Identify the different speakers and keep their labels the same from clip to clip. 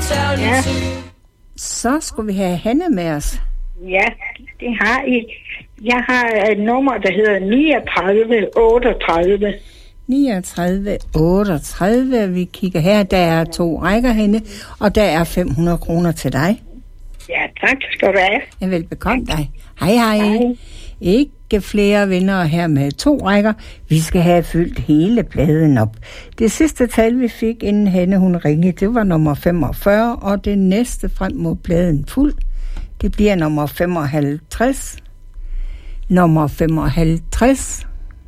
Speaker 1: Ja.
Speaker 2: Så skulle vi have Hanne med os.
Speaker 1: Ja, det har I. Jeg har et nummer, der hedder 3938.
Speaker 2: 3938. Vi kigger her. Der er 2 rækker henne, og der er 500 kroner til dig.
Speaker 1: Ja, tak skal du have.
Speaker 2: Jeg vil bekomme dig. Hej, hej. Ikke flere vindere her med 2 rækker. Vi skal have fyldt hele pladen op. Det sidste tal, vi fik, inden Hanne hun ringede, det var nummer 45, og det næste frem mod pladen fuld, det bliver nummer 55. Nummer 55.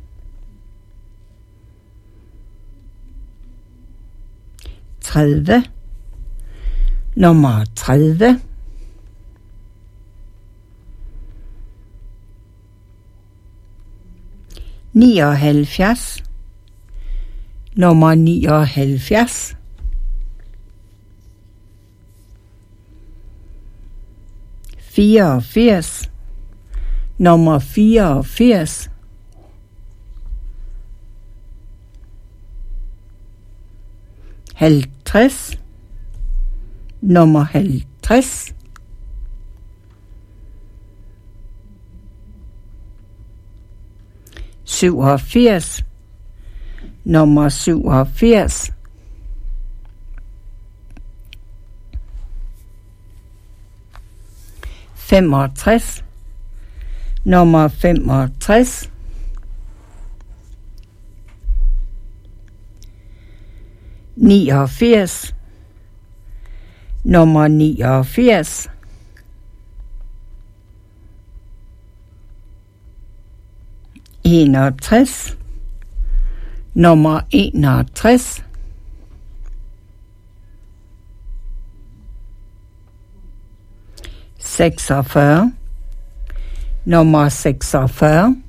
Speaker 2: Nummer 30. Nummer 79. Nummer 79. 84. Nummer 84. 50. Nummer 50. 87. Nummer 87. 65. Nummer 65. 89. Nummer 89. 61. Nummer 61. 46. Nummer 46.